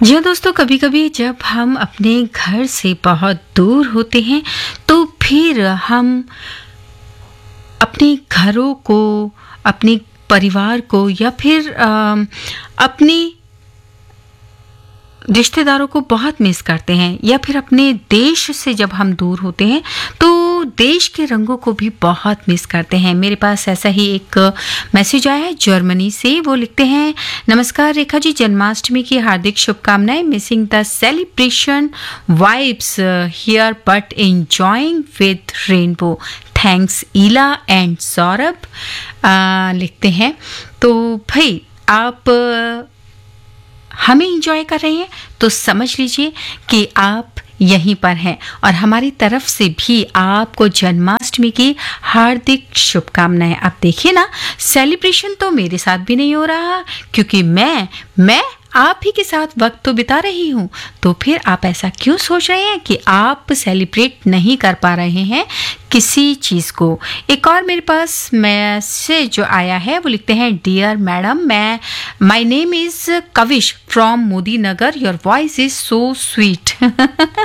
जी हाँ दोस्तों, कभी कभी जब हम अपने घर से बहुत दूर होते हैं तो फिर हम अपने घरों को, अपने परिवार को या फिर अपनी रिश्तेदारों को बहुत मिस करते हैं, या फिर अपने देश से जब हम दूर होते हैं तो देश के रंगों को भी बहुत मिस करते हैं। मेरे पास ऐसा ही एक मैसेज आया है जर्मनी से। वो लिखते हैं, नमस्कार रेखा जी, जन्माष्टमी की हार्दिक शुभकामनाएं। Missing the celebration vibes here but enjoying with rainbow. Thanks Ila and Saurabh लिखते हैं। तो भाई आप हमें इंजॉय कर रहे हैं तो समझ लीजिए कि आप यहीं पर हैं, और हमारी तरफ से भी आपको जन्माष्टमी की हार्दिक शुभकामनाएं। आप देखिए ना, सेलिब्रेशन तो मेरे साथ भी नहीं हो रहा क्योंकि मैं आप ही के साथ वक्त तो बिता रही हूँ। तो फिर आप ऐसा क्यों सोच रहे हैं कि आप सेलिब्रेट नहीं कर पा रहे हैं किसी चीज़ को। एक और मेरे पास मैसेज जो आया है, वो लिखते हैं, dear madam, my name is Kavish from Modi Nagar, your voice is so sweet.